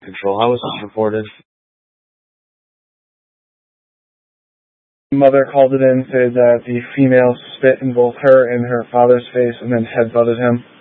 control. How was this reported? Mother called it in, said that the female spit in both her and her father's face and then headbutted him.